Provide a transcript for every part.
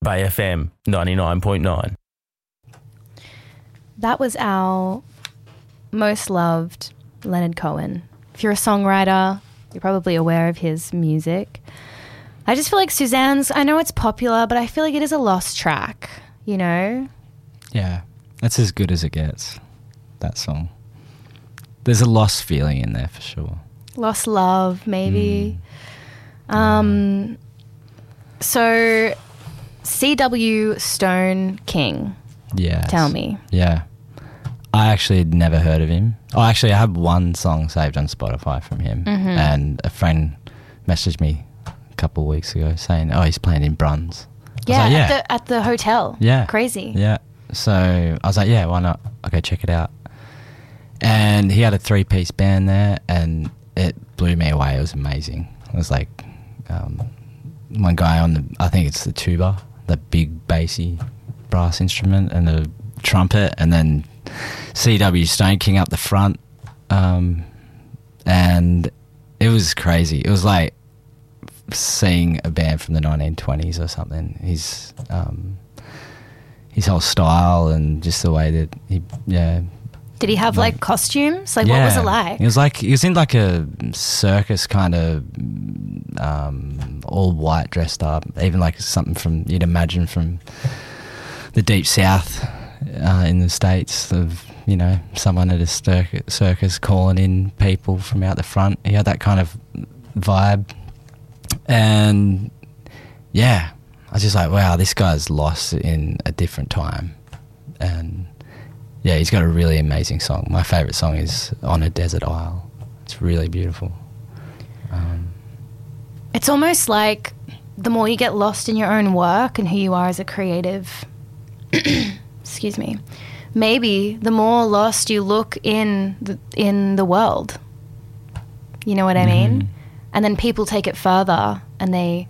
Bay FM 99.9. That was our most loved Leonard Cohen. If you're a songwriter, you're probably aware of his music. I just feel like Suzanne's, I know it's popular, but I feel like it is a lost track, you know? Yeah, that's as good as it gets, that song. There's a lost feeling in there for sure. Lost love, maybe. So, C.W. Stone King. Yeah. Tell me. Yeah. I actually had never heard of him. Oh, actually, I have one song saved on Spotify from him. Mm-hmm. And a friend messaged me a couple of weeks ago saying, oh, he's playing in Bruns. Yeah, at the hotel. Yeah. Crazy. Yeah. So I was like, yeah, why not? I'll go check it out. And he had a 3-piece band there, and it blew me away. It was amazing. It was like one guy on the, I think it's the tuba, the big bassy brass instrument, and the trumpet, and then C.W. Stone King up the front. And it was crazy. It was like seeing a band from the 1920s or something. His whole style and just the way that he, Did he have like costumes? Like, what was it like? He was in like a circus kind of all white dressed up, even like something from, you'd imagine from the deep south in the States, of, you know, someone at a circus calling in people from out the front. He had that kind of vibe. And yeah, I was just like, wow, this guy's lost in a different time. And yeah, he's got a really amazing song. My favourite song is On a Desert Isle. It's really beautiful. It's almost like the more you get lost in your own work and who you are as a creative, excuse me, maybe the more lost you look in the world. You know what I mean? And then people take it further and they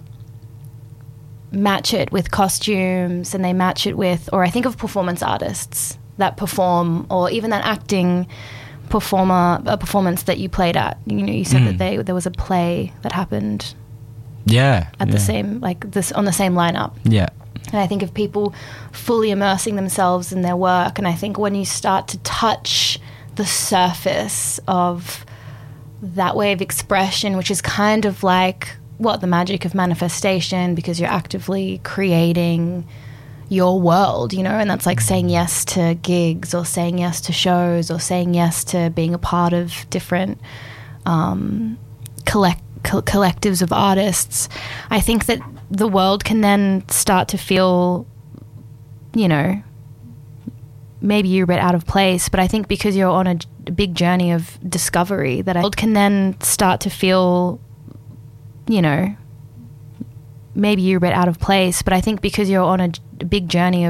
match it with costumes, and they match it with, or I think of performance artists that perform, or even that acting performance that you played at. You know, you said that there was a play that happened. The same, like this, on the same lineup. Yeah. And I think of people fully immersing themselves in their work, and I think when you start to touch the surface of that way of expression, which is kind of like the magic of manifestation, because you're actively creating your world, you know, and that's like saying yes to gigs, or saying yes to shows, or saying yes to being a part of different collectives of artists. I think that the world can then start to feel, you know, maybe you're a bit out of place, but I think because you're on a big journey of discovery, that the world can then start to feel, you know, maybe you're a bit out of place, but I think because you're on a big journey of